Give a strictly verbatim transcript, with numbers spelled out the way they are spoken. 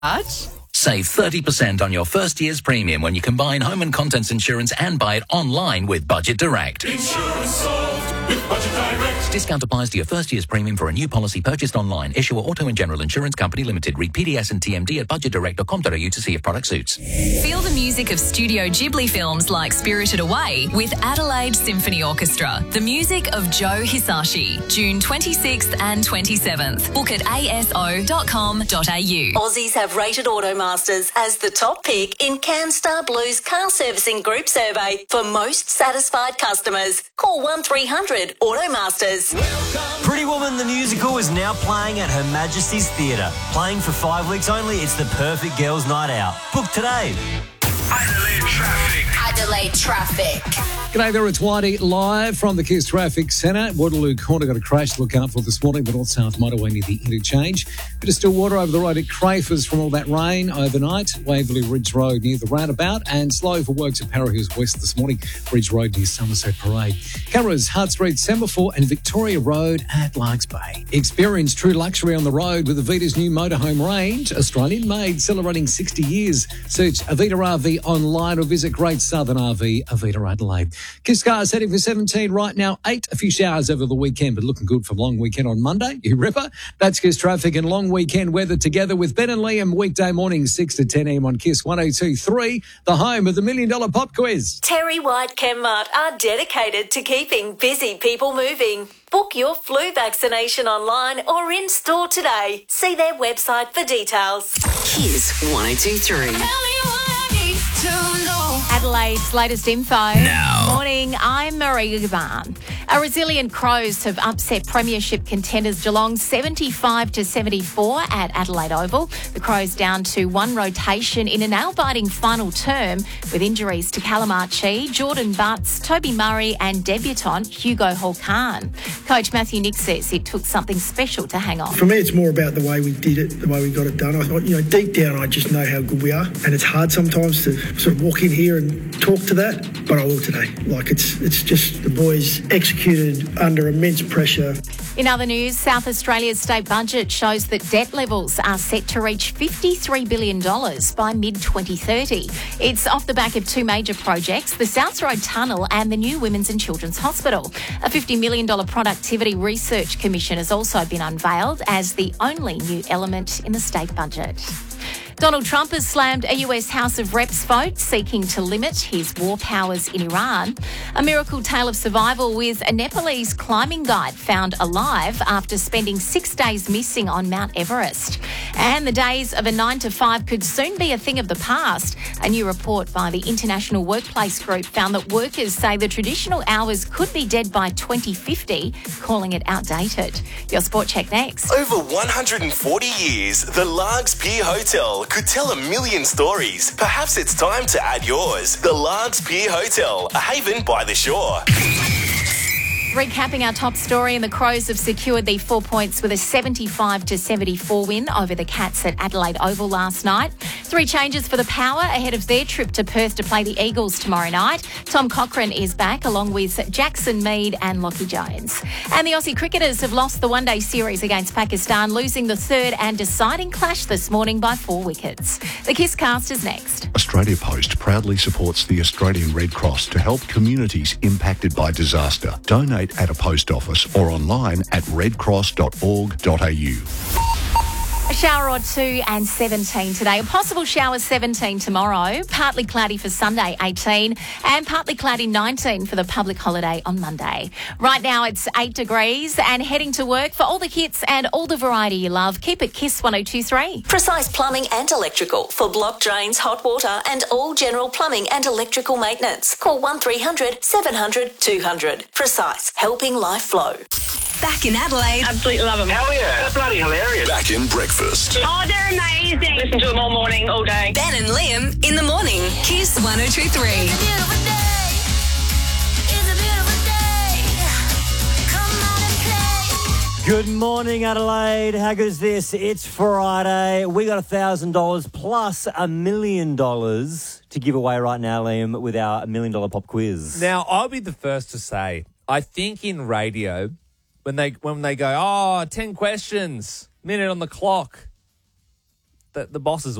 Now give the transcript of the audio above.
Save thirty percent on your first year's premium when you combine home and contents insurance and buy it online with Budget Direct. Insurance solved with Budget Direct. Discount applies to your first year's premium for a new policy purchased online. Issuer Auto and General Insurance Company Limited. Read P D S and T M D at budget direct dot com dot a u to see if product suits. Feel the music of Studio Ghibli films like Spirited Away with Adelaide Symphony Orchestra. The music of Joe Hisashi. June twenty-sixth and twenty-seventh. Book at a s o dot com dot a u. Aussies have rated Automasters as the top pick in CanStar Blue's car servicing group survey for most satisfied customers. Call one three hundred Automasters. Pretty Woman the musical is now playing at Her Majesty's Theatre. Playing for five weeks only, it's the perfect girls' night out. Book today. Adelaide traffic. Adelaide traffic. G'day there, it's Whitey live from the Kiss Traffic Centre. Waterloo Corner got a crash to look out for this morning, the North-South motorway near the interchange. Bit of still water over the road at Crafers from all that rain overnight. Waverley Ridge Road near the roundabout, and slow for works at Para Hills West this morning. Ridge Road near Somerset Parade. Cameras, Hart Street, Semaphore and Victoria Road at Largs Bay. Experience true luxury on the road with Avita's new motorhome range. Australian made, celebrating sixty years. Search Avita R V online or visit Great Southern R V, Avita Adelaide. Kiss cars heading for seventeen right now. Eight, a few showers over the weekend, but looking good for long weekend on Monday. You ripper. That's Kiss Traffic and long weekend weather together with Ben and Liam weekday mornings six to ten a m on Kiss one oh two point three, the home of the Million Dollar Pop Quiz. Terry White Chemmart are dedicated to keeping busy people moving. Book your flu vaccination online or in store today. See their website for details. Kiss one oh two point three. Adelaide's latest info. Now. Morning, I'm Marie Gavan. Our resilient Crows have upset premiership contenders Geelong seventy-five to seventy-four at Adelaide Oval. The Crows down to one rotation in a nail-biting final term with injuries to Callum Archie, Jordan Butts, Toby Murray and debutant Hugo Holkan. Coach Matthew Nick says it took something special to hang on. For me, it's more about the way we did it, the way we got it done. I thought, you know, deep down, I just know how good we are, and it's hard sometimes to sort of walk in here and talk to that, but I will today. Like, it's it's just the boys executed under immense pressure. In other news, South Australia's state budget shows that debt levels are set to reach fifty-three billion dollars by mid twenty thirty. It's off the back of two major projects, the South Road Tunnel and the new Women's and Children's Hospital. A fifty million dollars Productivity Research Commission has also been unveiled as the only new element in the state budget. Donald Trump has slammed a U S House of Reps vote seeking to limit his war powers in Iran. A miracle tale of survival with a Nepalese climbing guide found alive after spending six days missing on Mount Everest. And the days of a nine to five could soon be a thing of the past. A new report by the International Workplace Group found that workers say the traditional hours could be dead by twenty fifty, calling it outdated. Your Sport Check next. Over one hundred forty years, the Largs Pier Hotel could tell a million stories. Perhaps it's time to add yours. The Largs Pier Hotel, a haven by the shore. Recapping our top story, and the Crows have secured the four points with a seventy-five to seventy-four win over the Cats at Adelaide Oval last night. Three changes for the Power ahead of their trip to Perth to play the Eagles tomorrow night. Tom Cochrane is back along with Jackson Mead and Lockie Jones. And the Aussie cricketers have lost the one-day series against Pakistan, losing the third and deciding clash this morning by four wickets. The Kiss Cast is next. Australia Post proudly supports the Australian Red Cross to help communities impacted by disaster. Donate at a post office or online at red cross dot org dot a u. A shower or two and seventeen today. A possible shower seventeen tomorrow. Partly cloudy for Sunday, eighteen. And partly cloudy, nineteen for the public holiday on Monday. Right now it's eight degrees and heading to work. For all the hits and all the variety you love, keep it Kiss one oh two point three. Precise Plumbing and Electrical for block drains, hot water and all general plumbing and electrical maintenance. Call one three hundred seven hundred two hundred. Precise, helping life flow. Back in Adelaide. Absolutely love them. Hell yeah. They're bloody hilarious. Back in breakfast. Oh, they're amazing. Listen to them all morning, all day. Ben and Liam in the morning. Kiss one oh two point three. Good morning, Adelaide. How good is this? It's Friday. We got one thousand dollars plus a million dollars to give away right now, Liam, with our million dollar pop quiz. Now, I'll be the first to say, I think in radio, when they when they go, oh, ten questions, minute on the clock, the, the bosses